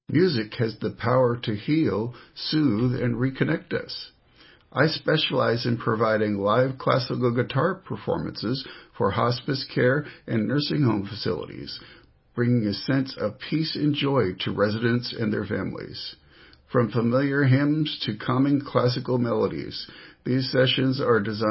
Music has the power to heal, soothe, and reconnect us. I specialize in providing live classical guitar performances for hospice care and nursing home facilities, bringing a sense of peace and joy to residents and their families. From familiar hymns to calming classical melodies, these sessions are designed